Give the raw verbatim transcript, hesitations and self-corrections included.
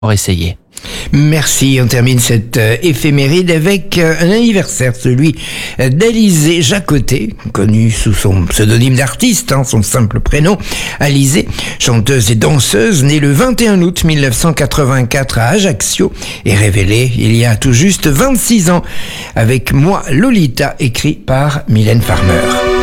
pour essayer. Merci, on termine cette euh, éphéméride avec euh, un anniversaire, celui euh, d'Alizée Jacotet, connue sous son pseudonyme d'artiste, hein, son simple prénom, Alizée, chanteuse et danseuse, née le vingt et un août mille neuf cent quatre-vingt-quatre à Ajaccio et révélée il y a tout juste vingt-six ans avec Moi Lolita, écrit par Mylène Farmer.